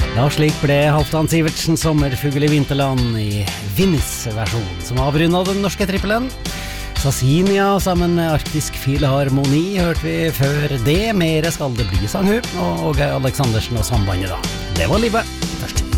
Ja, slik ble Halvdan Sivertsen sommerfugl i vinterland i Vinnis versjon, som avrundet den norske trippelen. Sasinia sammen med Arktisk Filharmoni hørte vi før det. Mere skal det bli, sang hun, og Geir Aleksandersen og sambandet da. Det var livet først.